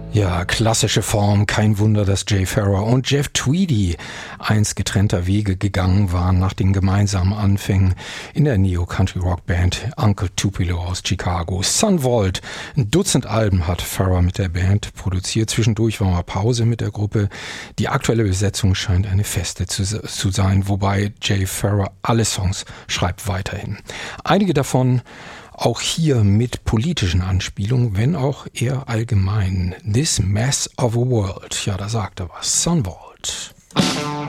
Ja, klassische Form. Kein Wunder, dass Jay Farrar und Jeff Tweedy einst getrennter Wege gegangen waren nach den gemeinsamen Anfängen in der Neo-Country-Rock-Band Uncle Tupelo aus Chicago. Son Volt, ein Dutzend Alben hat Farrar mit der Band produziert. Zwischendurch war mal Pause mit der Gruppe. Die aktuelle Besetzung scheint eine feste zu sein, wobei Jay Farrar alle Songs schreibt weiterhin. Einige davon auch hier mit politischen Anspielungen, wenn auch eher allgemein. This Mess of a World. Ja, da sagt er was. Son Volt.